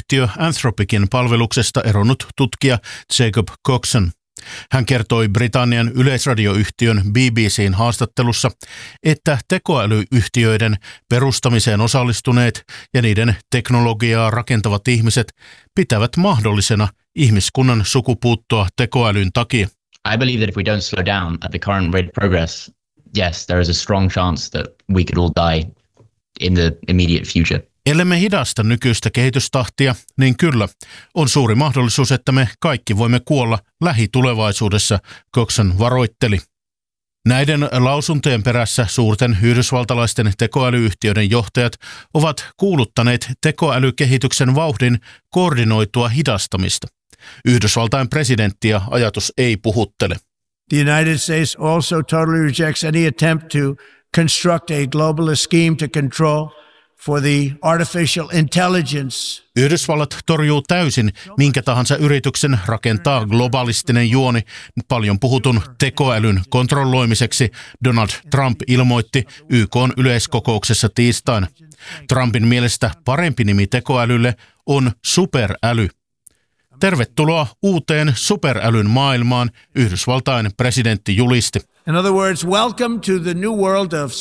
tekoälyyhtiö Anthropicin palveluksesta eronnut tutkija Jacob Coxon. Hän kertoi Britannian yleisradioyhtiön BBC:n haastattelussa, että tekoälyyhtiöiden perustamiseen osallistuneet ja niiden teknologiaa rakentavat ihmiset pitävät mahdollisena ihmiskunnan sukupuuttoa tekoälyn takia. I believe that if we don't slow down at the current rate of progress, yes, there is a strong chance that we could all die in the immediate future. Ellemme hidasta nykyistä kehitystahtia, niin kyllä, on suuri mahdollisuus, että me kaikki voimme kuolla lähitulevaisuudessa, Coxon varoitteli. Näiden lausuntojen perässä suurten yhdysvaltalaisten tekoälyyhtiöiden johtajat ovat kuuluttaneet tekoälykehityksen vauhdin koordinoitua hidastamista. Yhdysvaltain presidenttiä ajatus ei puhuttele. The United States also totally rejects any attempt to construct a globalist scheme to control for the artificial intelligence. Yhdysvallat torjuu täysin minkä tahansa yrityksen rakentaa globalistinen juoni paljon puhutun tekoälyn kontrolloimiseksi, Donald Trump ilmoitti YK:n yleiskokouksessa tiistaina. Trumpin mielestä parempi nimi tekoälylle on superäly. Tervetuloa uuteen superälyn maailmaan, Yhdysvaltain presidentti julisti. In other words, welcome to the new world of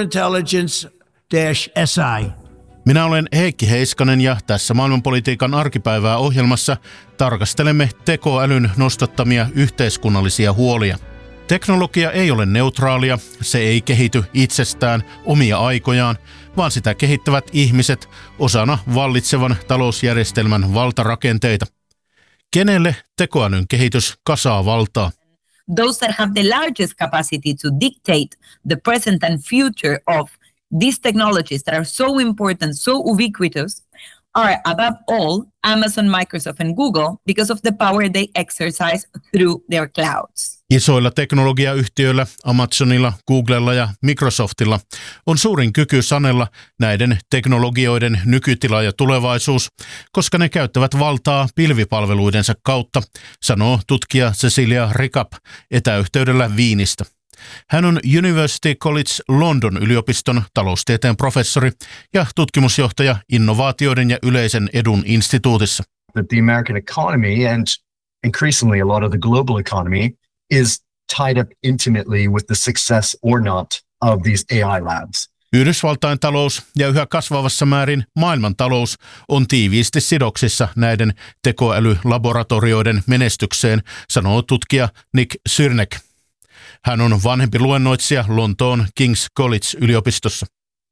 superintelligence-SI. Minä olen Heikki Heiskanen ja tässä maailmanpolitiikan arkipäivää ohjelmassa tarkastelemme tekoälyn nostattamia yhteiskunnallisia huolia. Teknologia ei ole neutraalia, se ei kehity itsestään omia aikojaan, vaan sitä kehittävät ihmiset osana vallitsevan talousjärjestelmän valtarakenteita. Kenelle tekoälyn kehitys kasaa valtaa? Those that have the largest capacity to dictate the present and future of these technologies that are so important, so ubiquitous, are above all Amazon, Microsoft and Google because of the power they exercise through their clouds. Isoilla teknologiayhtiöillä, Amazonilla, Googlella ja Microsoftilla on suurin kyky sanella näiden teknologioiden nykytila ja tulevaisuus, koska ne käyttävät valtaa pilvipalveluidensa kautta, sanoo tutkija Cecilia Rickup etäyhteydellä Wienistä. Hän on University College London yliopiston taloustieteen professori ja tutkimusjohtaja innovaatioiden ja yleisen edun instituutissa. That the American economy and increasingly a lot of the global economy is tied up intimately with the success or not of these AI labs. Yhdysvaltain talous ja yhä kasvavassa määrin maailmantalous on tiiviisti sidoksissa näiden tekoälylaboratorioiden menestykseen, sanoo tutkija Nick Syrnek. Hän on vanhempi luennoitsija Lontoon King's College-yliopistossa.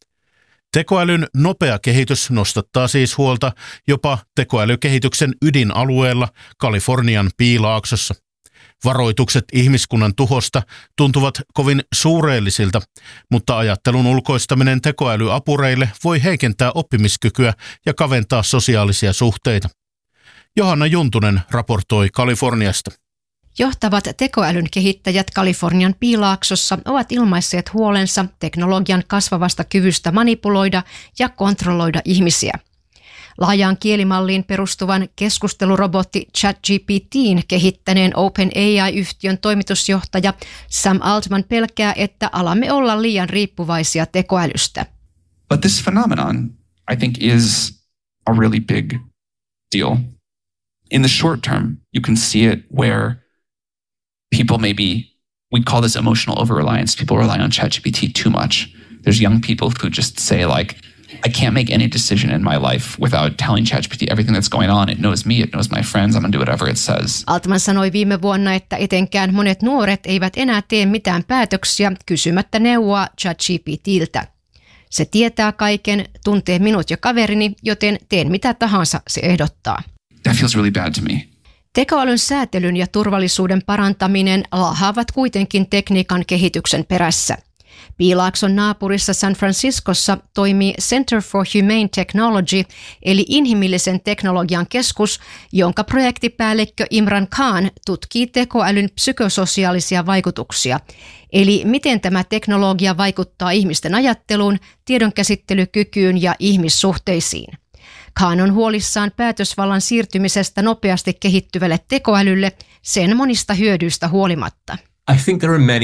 Tekoälyn nopea kehitys nostattaa siis huolta jopa tekoälykehityksen ydinalueella Kalifornian Piilaaksossa. Varoitukset ihmiskunnan tuhosta tuntuvat kovin suureellisilta, mutta ajattelun ulkoistaminen tekoälyapureille voi heikentää oppimiskykyä ja kaventaa sosiaalisia suhteita. Johanna Juntunen raportoi Kaliforniasta. Johtavat tekoälyn kehittäjät Kalifornian Piilaaksossa ovat ilmaisseet huolensa teknologian kasvavasta kyvystä manipuloida ja kontrolloida ihmisiä. Laajaan kielimalliin perustuvan keskustelurobotti ChatGPT:n kehittäneen OpenAI-yhtiön toimitusjohtaja Sam Altman pelkää, että alamme olla liian riippuvaisia tekoälystä. But this phenomenon, I think, is a really big deal. In the short term, you can see it where people we call this emotional over-reliance. People rely on ChatGPT too much. There's young people who just say like, I can't make any decision in my life without telling ChatGPT everything that's going on. It knows me, it knows my friends, I'm gonna do whatever it says. Altman sanoi viime vuonna, että etenkään monet nuoret eivät enää tee mitään päätöksiä kysymättä neuvoa ChatGPT:ltä. Se tietää kaiken, tuntee minut ja kaverini, joten teen mitä tahansa se ehdottaa. That feels really bad to me. Tekoälyn säätelyn ja turvallisuuden parantaminen laahaavat kuitenkin tekniikan kehityksen perässä. Piilaakson naapurissa San Franciscossa toimii Center for Humane Technology, eli inhimillisen teknologian keskus, jonka projektipäällikkö Imran Khan tutkii tekoälyn psykososiaalisia vaikutuksia, eli miten tämä teknologia vaikuttaa ihmisten ajatteluun, tiedonkäsittelykykyyn ja ihmissuhteisiin. Khan on huolissaan päätösvallan siirtymisestä nopeasti kehittyvälle tekoälylle sen monista hyödyistä huolimatta. I think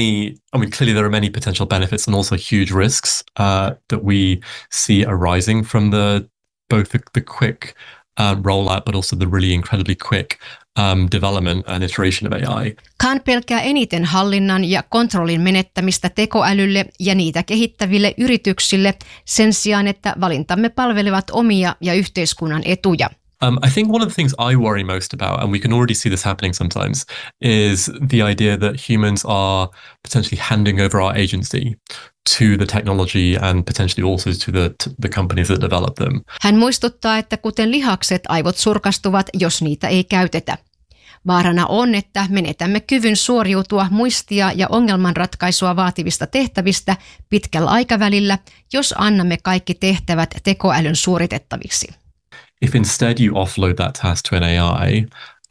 clearly there are many potential benefits and also huge risks that we see arising from both the quick rollout, but also the really incredibly quick development and iteration of AI. Khan pelkää eniten hallinnan ja kontrollin menettämistä tekoälylle ja niitä kehittäville yrityksille sen sijaan, että valintamme palvelevat omia ja yhteiskunnan etuja. I think one of the things I worry most about, and we can already see this happening sometimes, is the idea that humans are potentially handing over our agency to the technology and potentially also to the companies that develop them. Hän muistuttaa, että kuten lihakset, aivot surkastuvat, jos niitä ei käytetä. Vaarana on, että menetämme kyvyn suoriutua muistia ja ongelmanratkaisua vaativista tehtävistä pitkällä aikavälillä, jos annamme kaikki tehtävät tekoälyn suoritettaviksi. If instead you offload that task to an AI,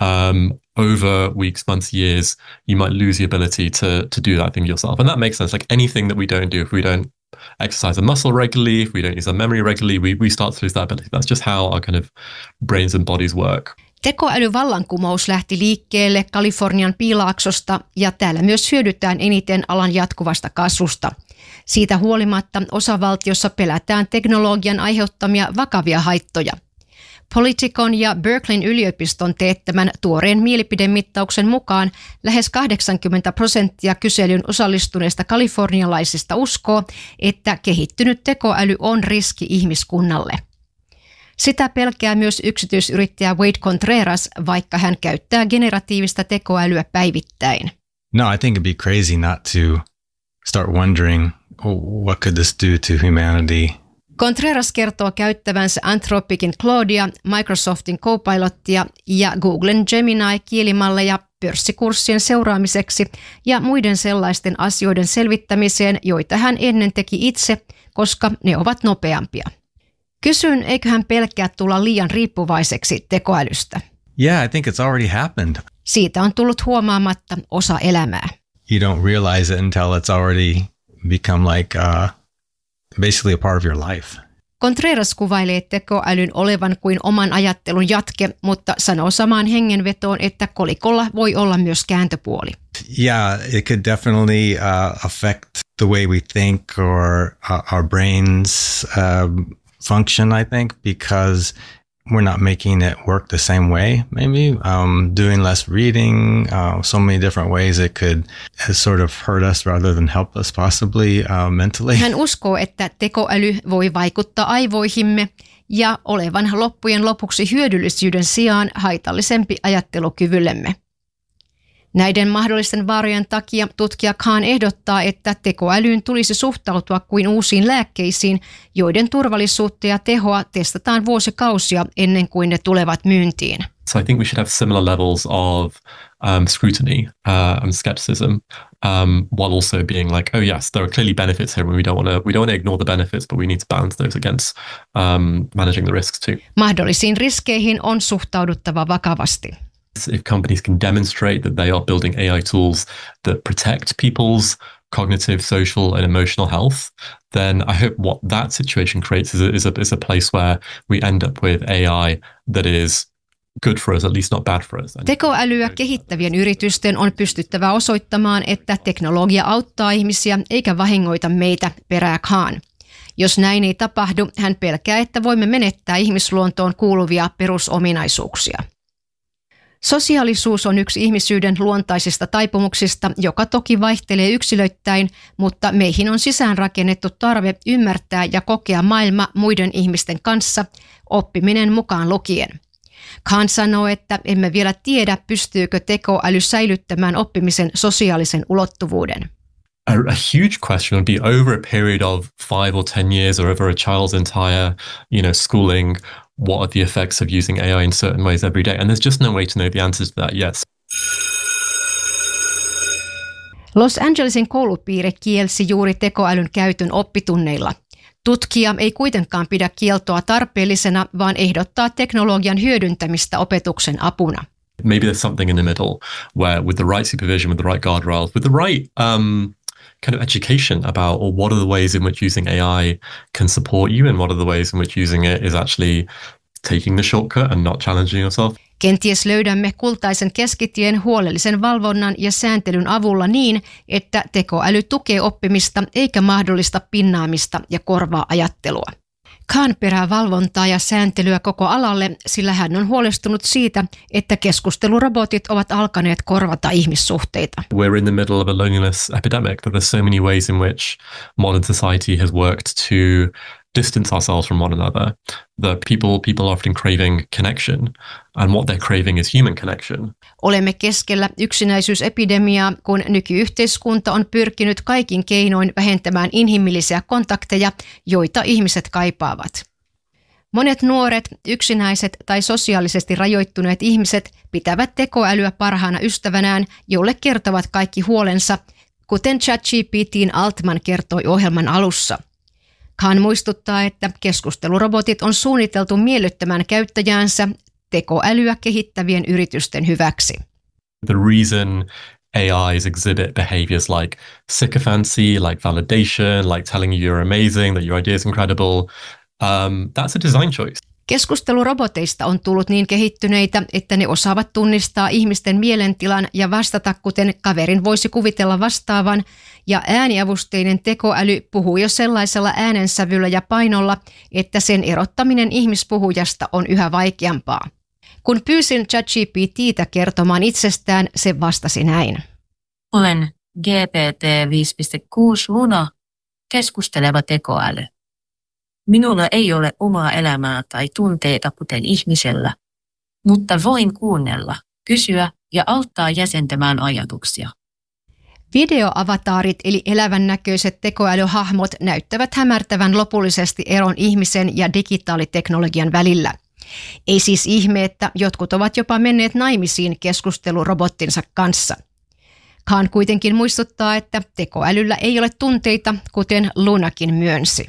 over weeks, months, years, you might lose the ability to do that thing yourself. And that makes sense. Like anything that we don't do, if we don't exercise a muscle regularly, if we don't use our memory regularly, we start to lose that ability. That's just how our kind of brains and bodies work. Tekoälyvallankumous lähti liikkeelle Kalifornian Piilaaksosta ja täällä myös hyödytään eniten alan jatkuvasta kasvusta. Siitä huolimatta osavaltiossa pelätään teknologian aiheuttamia vakavia haittoja. Politicon ja Berkeleyn yliopiston teettämän tuoreen mielipidemittauksen mukaan lähes 80% kyselyn osallistuneista kalifornialaisista uskoo, että kehittynyt tekoäly on riski ihmiskunnalle. Sitä pelkää myös yksityisyrittäjä Wade Contreras, vaikka hän käyttää generatiivista tekoälyä päivittäin. No, I think it'd be crazy not to start wondering, what could this do to humanity? Contreras kertoo käyttävänsä Anthropicin Claudea, Microsoftin Copilottia ja Googlen Gemini-kielimalleja pörssikurssien seuraamiseksi ja muiden sellaisten asioiden selvittämiseen, joita hän ennen teki itse, koska ne ovat nopeampia. Kysyn, eikö hän pelkää tulla liian riippuvaiseksi tekoälystä? Yeah, I think it's already happened. Siitä on tullut huomaamatta osa elämää. You don't realize it until it's already become like basically a part of your life. Contreras kuvailee tekoälyn olevan kuin oman ajattelun jatke, mutta sanoo samaan hengenvetoon, että kolikolla voi olla myös kääntöpuoli. Yeah, it could definitely affect the way we think or our brains function, I think, because we're not making it work the same way, maybe. Doing less reading, so many different ways it could sort of hurt us rather than help us possibly mentally. Hän uskoo, että tekoäly voi vaikuttaa aivoihimme ja olevan loppujen lopuksi hyödyllisyyden sijaan haitallisempi ajattelukyvyllemme. Näiden mahdollisten vaarojen takia tutkija Khan ehdottaa, että tekoälyyn tulisi suhtautua kuin uusiin lääkkeisiin, joiden turvallisuutta ja tehoa testataan vuosikausia ennen kuin ne tulevat myyntiin. So I think we should have similar levels of scrutiny and skepticism, while also being like, oh yes, there are clearly benefits here, and we don't want to ignore the benefits, but we need to balance those against managing the risks too. Mahdollisiin riskeihin on suhtauduttava vakavasti. If companies can demonstrate that they are building AI tools that protect people's cognitive, social, and emotional health, then I hope what that situation creates is a place where we end up with AI that is good for us, at least not bad for us. Tekoälyä kehittävien yritysten on pystyttävä osoittamaan, että teknologia auttaa ihmisiä eikä vahingoita meitä, perää Khan. Jos näin ei tapahdu, hän pelkää, että voimme menettää ihmisluontoon kuuluvia perusominaisuuksia. Sosiaalisuus on yksi ihmisyyden luontaisista taipumuksista, joka toki vaihtelee yksilöittäin, mutta meihin on sisäänrakennettu tarve ymmärtää ja kokea maailma muiden ihmisten kanssa, oppiminen mukaan lukien. Khan sanoo, että emme vielä tiedä, pystyykö tekoäly säilyttämään oppimisen sosiaalisen ulottuvuuden. A huge question would be over a period of 5 or 10 years or over a child's entire, schooling, what are the effects of using AI in certain ways every day? And there's just no way to know the answers to that yet. Los Angelesin koulupiiri kielsi juuri tekoälyn käytön oppitunneilla. Tutkija ei kuitenkaan pidä kieltoa tarpeellisena, vaan ehdottaa teknologian hyödyntämistä opetuksen apuna. Maybe there's something in the middle where with the right supervision, with the right guardrails, with the right kind of education about what are the ways in which using AI can support you and what are the ways in which using it is actually taking the shortcut and not challenging yourself. Kenties löydämme kultaisen keskitien huolellisen valvonnan ja sääntelyn avulla niin, että tekoäly tukee oppimista eikä mahdollista pinnaamista ja korvaa ajattelua. Khan perää valvontaa ja sääntelyä koko alalle, sillä hän on huolestunut siitä, että keskustelurobotit ovat alkaneet korvata ihmissuhteita. We're in the middle of a loneliness epidemic. There's so many ways in which modern society has worked to distance ourselves from one another. The people are often craving connection, and what they're craving is human connection. Olemme keskellä yksinäisyysepidemiaa, kun nykyyhteiskunta on pyrkinyt kaikin keinoin vähentämään inhimillisiä kontakteja, joita ihmiset kaipaavat. Monet nuoret, yksinäiset tai sosiaalisesti rajoittuneet ihmiset pitävät tekoälyä parhaana ystävänään, jolle kertovat kaikki huolensa, kuten ChatGPT:n Altman kertoi ohjelman alussa. Khan muistuttaa, että keskustelurobotit on suunniteltu miellyttämään käyttäjäänsä tekoälyä kehittävien yritysten hyväksi. The reason AIs exhibit behaviors like sycophancy, like validation, like telling you you're amazing, that your idea is incredible, that's a design choice. Keskusteluroboteista on tullut niin kehittyneitä, että ne osaavat tunnistaa ihmisten mielentilan ja vastata, kuten kaverin voisi kuvitella vastaavan, ja ääniavusteinen tekoäly puhuu jo sellaisella äänensävyllä ja painolla, että sen erottaminen ihmispuhujasta on yhä vaikeampaa. Kun pyysin ChatGPT:tä kertomaan itsestään, se vastasi näin. Olen GPT 5.6 Luna, keskusteleva tekoäly. Minulla ei ole omaa elämää tai tunteita kuten ihmisellä, mutta voin kuunnella, kysyä ja auttaa jäsentämään ajatuksia. Videoavataarit eli elävännäköiset tekoälyhahmot näyttävät hämärtävän lopullisesti eron ihmisen ja digitaaliteknologian välillä. Ei siis ihme, että jotkut ovat jopa menneet naimisiin keskustelurobottinsa kanssa. Khan kuitenkin muistuttaa, että tekoälyllä ei ole tunteita, kuten Lunakin myönsi.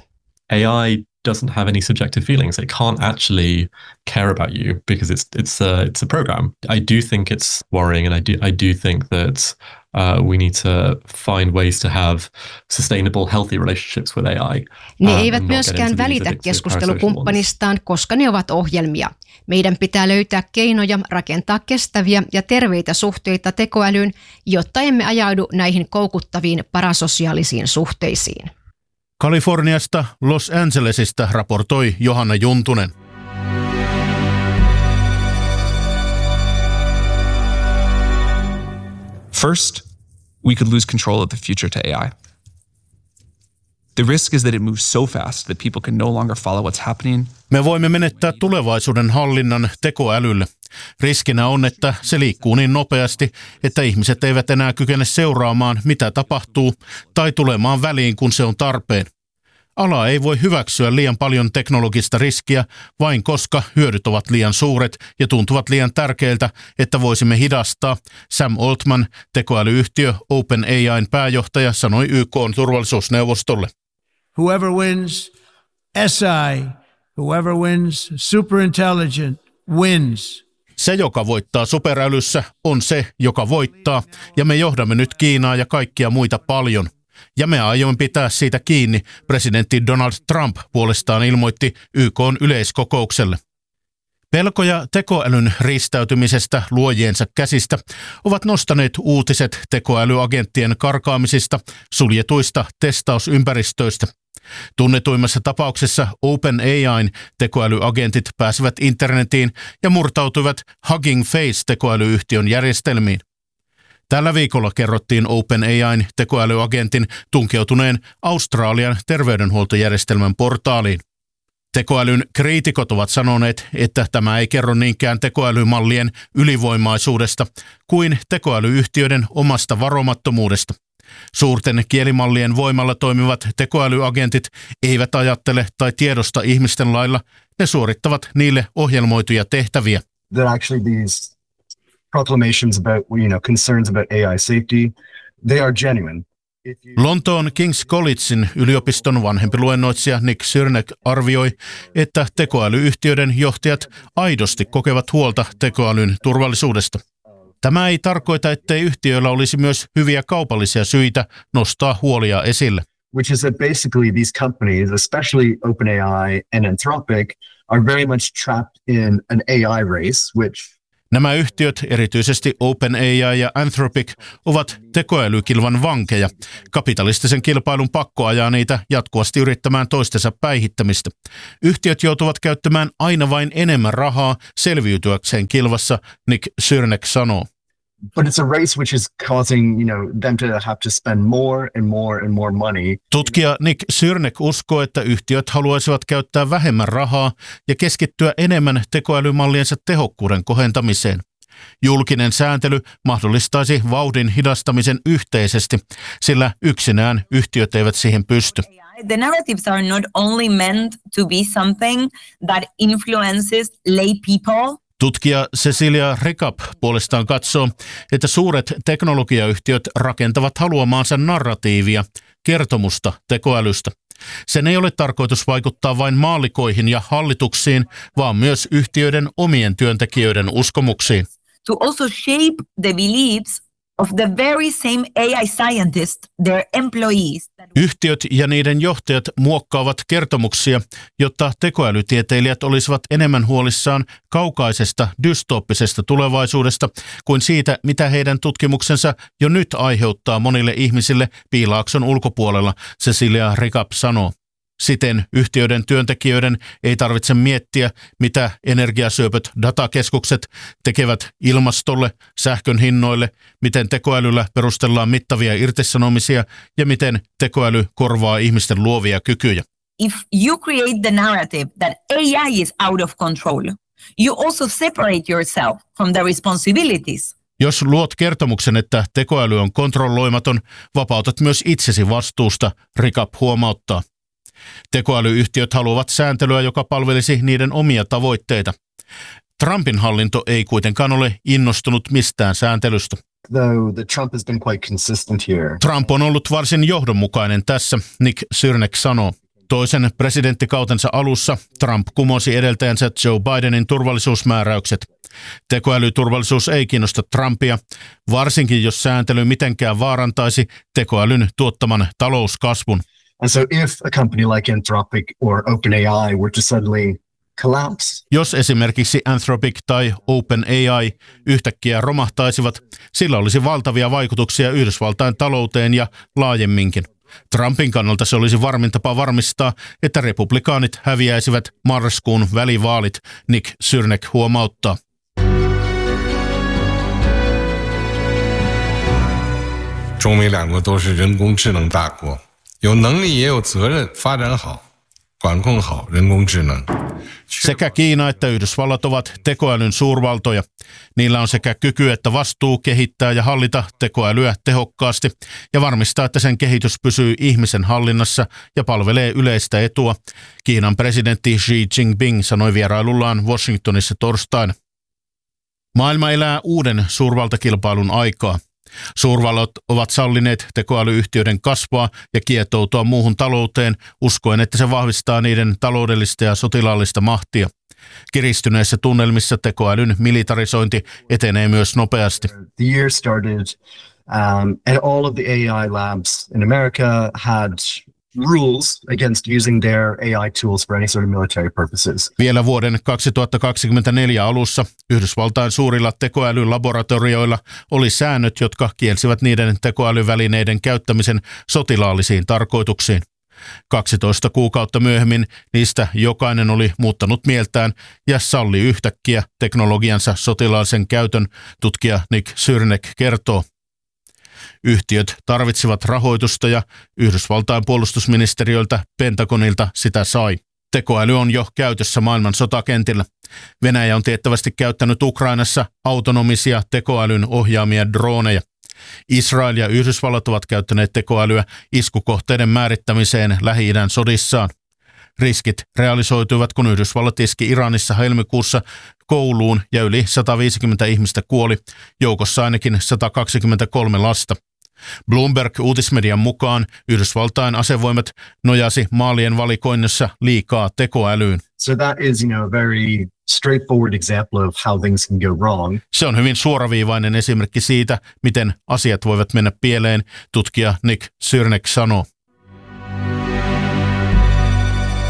AI doesn't have any subjective feelings. It can't actually care about you because it's a program. I do think it's worrying, and I do think that we need to find ways to have sustainable, healthy relationships with AI. Ne eivät myöskään välitä keskustelukumppanistaan, koska ne ovat ohjelmia. Meidän pitää löytää keinoja rakentaa kestäviä ja terveitä suhteita tekoälyyn, jotta emme ajaudu näihin koukuttaviin parasosiaalisiin suhteisiin. Kaliforniasta Los Angelesista raportoi Johanna Juntunen. First, we could lose control of the future to AI. The risk is that it moves so fast that people can no longer follow what's happening. Me voimme menettää tulevaisuuden hallinnan tekoälylle. Riskinä on, että se liikkuu niin nopeasti, että ihmiset eivät enää kykene seuraamaan, mitä tapahtuu, tai tulemaan väliin, kun se on tarpeen. Ala ei voi hyväksyä liian paljon teknologista riskiä, vain koska hyödyt ovat liian suuret ja tuntuvat liian tärkeiltä, että voisimme hidastaa. Sam Altman, tekoälyyhtiö OpenAI:n pääjohtaja, sanoi YK:n turvallisuusneuvostolle. Whoever wins SI, whoever wins superintelligent wins. Se, joka voittaa superälyssä, on se, joka voittaa, ja me johdamme nyt Kiinaa ja kaikkia muita paljon. Ja me aiomme pitää siitä kiinni, presidentti Donald Trump puolestaan ilmoitti YK:n yleiskokoukselle. Pelkoja tekoälyn riistäytymisestä luojiensa käsistä ovat nostaneet uutiset tekoälyagenttien karkaamisista suljetuista testausympäristöistä. Tunnetuimmassa tapauksessa OpenAI:n tekoälyagentit pääsivät internetiin ja murtautuivat Hugging Face-tekoälyyhtiön järjestelmiin. Tällä viikolla kerrottiin OpenAI:n tekoälyagentin tunkeutuneen Australian terveydenhuoltojärjestelmän portaaliin. Tekoälyn kriitikot ovat sanoneet, että tämä ei kerro niinkään tekoälymallien ylivoimaisuudesta kuin tekoälyyhtiöiden omasta varomattomuudesta. Suurten kielimallien voimalla toimivat tekoälyagentit eivät ajattele tai tiedosta ihmisten lailla, ne suorittavat niille ohjelmoituja tehtäviä. Proclamations about, concerns about AI safety, they are genuine. Lontoon King's Collegein yliopiston vanhempi luennoitsija Nick Syrnek arvioi, että tekoälyyhtiöiden johtajat aidosti kokevat huolta tekoälyn turvallisuudesta. Tämä ei tarkoita, ettei yhtiöillä olisi myös hyviä kaupallisia syitä nostaa huolia esille. Which is that basically these companies, especially OpenAI and Anthropic, are very much trapped in an AI race, which Nämä yhtiöt, erityisesti OpenAI ja Anthropic, ovat tekoälykilvan vankeja. Kapitalistisen kilpailun pakko ajaa niitä jatkuvasti yrittämään toistensa päihittämistä. Yhtiöt joutuvat käyttämään aina vain enemmän rahaa selviytyäkseen kilvassa, Nick Syrnek sanoo. But it's a race which is causing, them to have to spend more and more and more money. Tutkija Nick Syrnek uskoo, että yhtiöt haluaisivat käyttää vähemmän rahaa ja keskittyä enemmän tekoälymalliensa tehokkuuden kohentamiseen. Julkinen sääntely mahdollistaisi vauhdin hidastamisen yhteisesti, sillä yksinään yhtiöt eivät siihen pysty. The narratives are not only meant to be something that influences lay people. Tutkija Cecilia Recap puolestaan katsoo, että suuret teknologiayhtiöt rakentavat haluamaansa narratiivia, kertomusta tekoälystä. Sen ei ole tarkoitus vaikuttaa vain maallikoihin ja hallituksiin, vaan myös yhtiöiden omien työntekijöiden uskomuksiin. To also shape the beliefs of the very same AI scientists, their employees. Yhtiöt ja niiden johtajat muokkaavat kertomuksia, jotta tekoälytieteilijät olisivat enemmän huolissaan kaukaisesta dystooppisesta tulevaisuudesta kuin siitä, mitä heidän tutkimuksensa jo nyt aiheuttaa monille ihmisille Piilaakson ulkopuolella, Cecilia Recap sanoo. Siten yhtiöiden työntekijöiden ei tarvitse miettiä, mitä energiasyöpöt datakeskukset tekevät ilmastolle, sähkön hinnoille, miten tekoälyllä perustellaan mittavia irtisanomisia ja miten tekoäly korvaa ihmisten luovia kykyjä. If you create the narrative that AI is out of control, you also separate yourself from the responsibilities. Jos luot kertomuksen, että tekoäly on kontrolloimaton, vapautat myös itsesi vastuusta, Recap huomauttaa. Tekoälyyhtiöt haluavat sääntelyä, joka palvelisi niiden omia tavoitteita. Trumpin hallinto ei kuitenkaan ole innostunut mistään sääntelystä. Trump on ollut varsin johdonmukainen tässä, Nick Syrnek sanoo. Toisen presidenttikautensa alussa Trump kumosi edeltäjänsä Joe Bidenin turvallisuusmääräykset. Tekoälyturvallisuus ei kiinnosta Trumpia, varsinkin jos sääntely mitenkään vaarantaisi tekoälyn tuottaman talouskasvun. And so if a company like Anthropic or OpenAI were to suddenly collapse. Jos esimerkiksi Anthropic tai OpenAI yhtäkkiä romahtaisivat, sillä olisi valtavia vaikutuksia Yhdysvaltain talouteen ja laajemminkin. Trumpin kannalta se olisi varmin tapa varmistaa, että republikaanit häviäisivät marraskuun välivaalit, Nick Syrnek huomauttaa. Sekä Kiina että Yhdysvallat ovat tekoälyn suurvaltoja. Niillä on sekä kyky että vastuu kehittää ja hallita tekoälyä tehokkaasti ja varmistaa, että sen kehitys pysyy ihmisen hallinnassa ja palvelee yleistä etua, Kiinan presidentti Xi Jinping sanoi vierailullaan Washingtonissa torstaina. Maailma elää uuden suurvaltakilpailun aikaa. Suurvallat ovat sallineet tekoälyyhtiöiden kasvaa ja kietoutua muuhun talouteen, uskoen, että se vahvistaa niiden taloudellista ja sotilaallista mahtia. Kiristyneissä tunnelmissa tekoälyn militarisointi etenee myös nopeasti. The year started and all of the AI labs in America had rules against using their AI tools for any sort of military purposes. Vielä vuoden 2024 alussa Yhdysvaltain suurilla tekoälylaboratorioilla oli säännöt, jotka kielsivät niiden tekoälyvälineiden käyttämisen sotilaallisiin tarkoituksiin. 12 kuukautta myöhemmin niistä jokainen oli muuttanut mieltään ja salli yhtäkkiä teknologiansa sotilaallisen käytön, tutkija Nick Syrnek kertoo. Yhtiöt tarvitsivat rahoitusta ja Yhdysvaltain puolustusministeriöltä Pentagonilta sitä sai. Tekoäly on jo käytössä maailman sotakentillä. Venäjä on tiettävästi käyttänyt Ukrainassa autonomisia tekoälyn ohjaamia droneja. Israel ja Yhdysvallat ovat käyttäneet tekoälyä iskukohteiden määrittämiseen Lähi-idän sodissaan. Riskit realisoituivat, kun Yhdysvallat iski Iranissa helmikuussa kouluun ja yli 150 ihmistä kuoli, joukossa ainakin 123 lasta. Bloomberg-uutismedian mukaan Yhdysvaltain asevoimat nojasi maalien valikoinnissa liikaa tekoälyyn. So that is, a very straightforward example of how things can go wrong. Se on hyvin suoraviivainen esimerkki siitä, miten asiat voivat mennä pieleen, tutkija Nick Syrnek sanoo.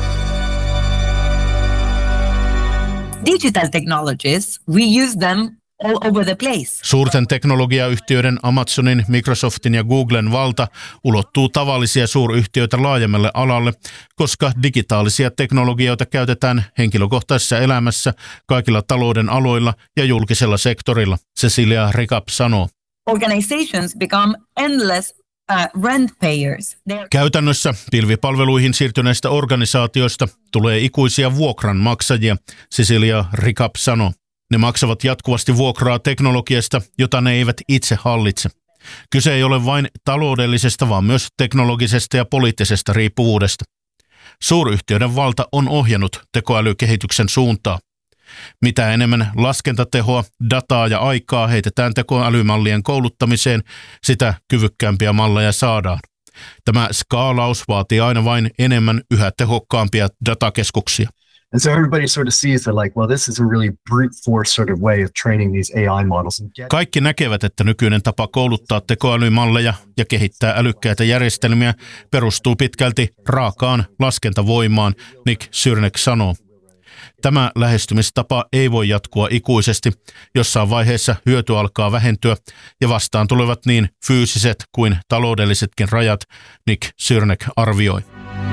Digital technologies, we use them all over the place. Suurten teknologiayhtiöiden Amazonin, Microsoftin ja Googlen valta ulottuu tavallisia suuryhtiöitä laajemmalle alalle, koska digitaalisia teknologioita käytetään henkilökohtaisessa elämässä kaikilla talouden aloilla ja julkisella sektorilla, Cecilia Rickup sanoo. Organizations become endless rent payers. Käytännössä pilvipalveluihin siirtyneistä organisaatioista tulee ikuisia vuokranmaksajia, Cecilia Rickup sanoo. Ne maksavat jatkuvasti vuokraa teknologiasta, jota ne eivät itse hallitse. Kyse ei ole vain taloudellisesta, vaan myös teknologisesta ja poliittisesta riippuvuudesta. Suuryhtiöiden valta on ohjannut tekoälykehityksen suuntaa. Mitä enemmän laskentatehoa, dataa ja aikaa heitetään tekoälymallien kouluttamiseen, sitä kyvykkäämpiä malleja saadaan. Tämä skaalaus vaatii aina vain enemmän yhä tehokkaampia datakeskuksia. And so everybody sort of sees that like, well, this is a really brute force sort of way of training these AI models. Kaikki näkevät, että nykyinen tapa kouluttaa tekoälymalleja ja kehittää älykkäitä järjestelmiä perustuu pitkälti raakaan laskentavoimaan, Nick Syrnek sanoo. Tämä lähestymistapa ei voi jatkua ikuisesti. Jossain vaiheessa hyöty alkaa vähentyä ja vastaan tulevat niin fyysiset kuin taloudellisetkin rajat, Nick Syrnek arvioi.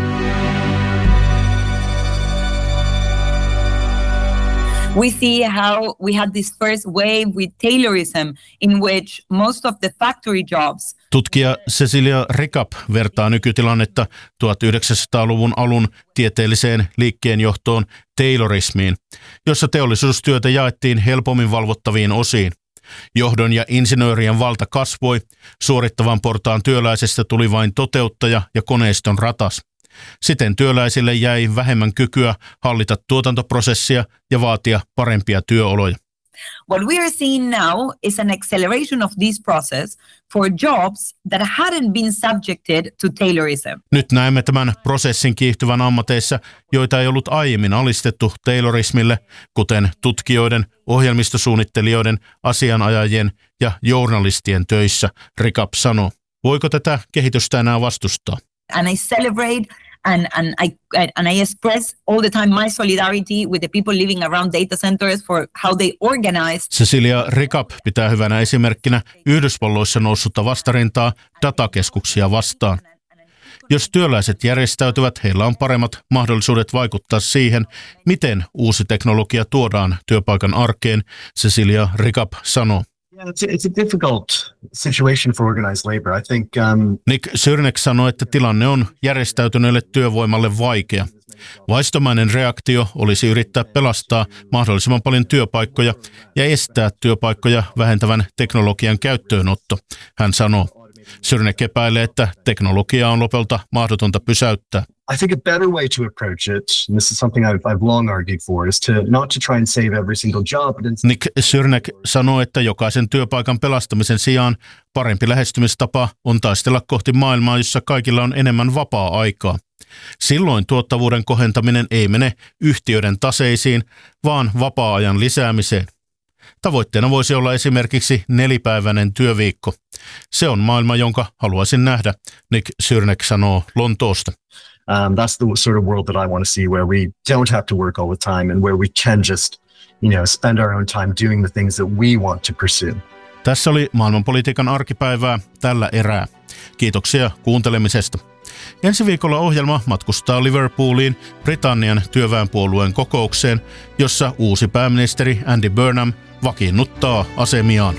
We see how we had this first wave with Taylorism in which most of the factory jobs. Tutkija Cecilia Rickup vertaa nykytilannetta 1900-luvun alun tieteelliseen liikkeenjohtoon Taylorismiin, jossa teollisuustyötä jaettiin helpommin valvottaviin osiin. Johdon ja insinöörien valta kasvoi, suorittavan portaan työläisestä tuli vain toteuttaja ja koneiston ratas. Siten työläisille jäi vähemmän kykyä hallita tuotantoprosessia ja vaatia parempia työoloja. What we are seeing now is an acceleration of this process for jobs that hadn't been subjected to Taylorism. Nyt näemme tämän prosessin kiihtyvän ammateissa, joita ei ollut aiemmin alistettu Taylorismille, kuten tutkijoiden, ohjelmistosuunnittelijoiden, asianajajien ja journalistien töissä, Rickup sanoo. Voiko tätä kehitystä enää vastustaa? And I celebrate and I express all the time my solidarity with the people living around data centers for how they organize. Cecilia Rickup pitää hyvänä esimerkkinä Yhdysvalloissa noussutta vastarintaa datakeskuksia vastaan. Jos työläiset järjestäytyvät, heillä on paremmat mahdollisuudet vaikuttaa siihen, miten uusi teknologia tuodaan työpaikan arkeen, Cecilia Rickup sanoo. Yeah, it's a difficult situation for organized labor. I think Nick Syrnek sanoi, että tilanne on järjestäytyneelle työvoimalle vaikea. Vaistomainen reaktio olisi yrittää pelastaa mahdollisimman paljon työpaikkoja ja estää työpaikkoja vähentävän teknologian käyttöönotto, hän sanoo. Syrnek epäilee, että teknologia on lopulta mahdotonta pysäyttää. I think a better way to approach it, and this is something I've long argued for, is to not to try and save every single job. But Nick Syrnek sanoo, että jokaisen työpaikan pelastamisen sijaan parempi lähestymistapa on taistella kohti maailmaa, jossa kaikilla on enemmän vapaa-aikaa. Silloin tuottavuuden kohentaminen ei mene yhtiöiden taseisiin, vaan vapaa-ajan lisäämiseen. Tavoitteena voisi olla esimerkiksi 4-päiväinen työviikko. Se on maailma, jonka haluaisin nähdä, Nick Syrnek sanoo Lontoosta. That's the sort of world that I want to see, where we don't have to work all the time and where we can just, spend our own time doing the things that we want to pursue. Tässä oli maailmanpolitiikan arkipäivää tällä erää. Kiitoksia kuuntelemisesta. Ensi viikolla ohjelma matkustaa Liverpooliin Britannian työväenpuolueen kokoukseen, jossa uusi pääministeri Andy Burnham vakiinnuttaa asemiaan.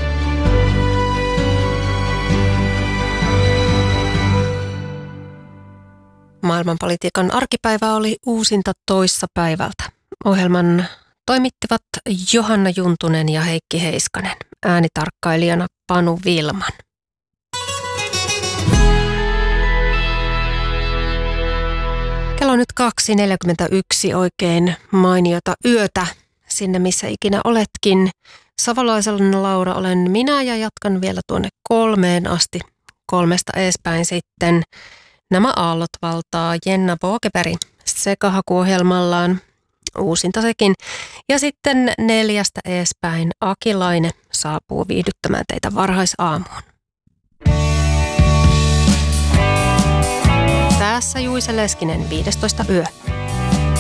Maailmanpolitiikan arkipäivä oli uusinta toissapäivältä. Ohjelman toimittivat Johanna Juntunen ja Heikki Heiskanen. Äänitarkkailijana Panu Vilman. Kello on nyt 2.41, oikein mainiota yötä sinne missä ikinä oletkin. Savolaisen Laura olen minä ja jatkan vielä tuonne 3 asti. 3 edespäin sitten nämä aallot valtaa Jenna Bogeberg sekahakuohjelmallaan. Uusinta sekin. Ja sitten 4 edespäin Akilainen saapuu viihdyttämään teitä varhaisaamuun. Tässä Juise Leskinen, 15 yö.